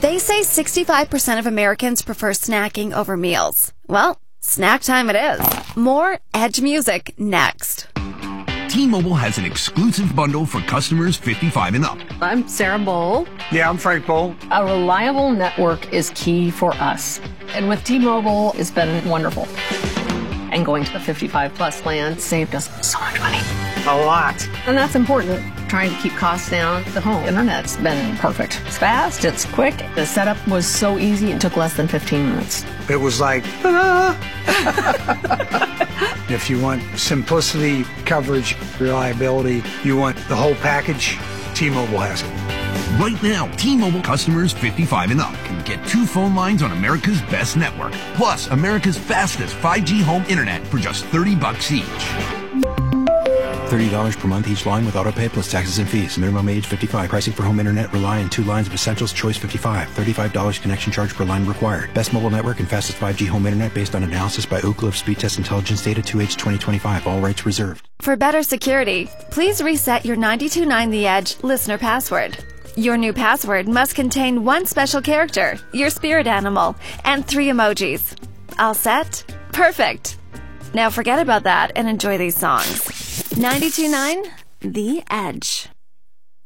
They say 65% of Americans prefer snacking over meals. Well, snack time it is. More Edge music next. T-Mobile has an exclusive bundle for customers 55 and up. I'm Sarah Bowl. Yeah, I'm Frank Bowl. A reliable network is key for us. And with T-Mobile, it's been wonderful. And going to the 55 plus plan saved us so much money. A lot. And that's important. Trying to keep costs down. The home internet's been perfect. It's fast, it's quick. The setup was so easy, it took less than 15 minutes. It was like, If you want simplicity, coverage, reliability, you want the whole package, T-Mobile has it. Right now, T-Mobile customers 55 and up can get 2 phone lines on America's best network, plus America's fastest 5G home internet for just $30 each. $30 per month each line with autopay plus taxes and fees. Minimum age 55. Pricing for home internet rely on 2 lines of Essentials Choice 55. $35 connection charge per line required. Best mobile network and fastest 5G home internet based on analysis by Ookla of Speed Test Intelligence data 2H 2025. All rights reserved. For better security, please reset your 929 The Edge listener password. Your new password must contain 1 special character, your spirit animal, and 3 emojis. All set? Perfect. Now forget about that and enjoy these songs. 92.9 The Edge.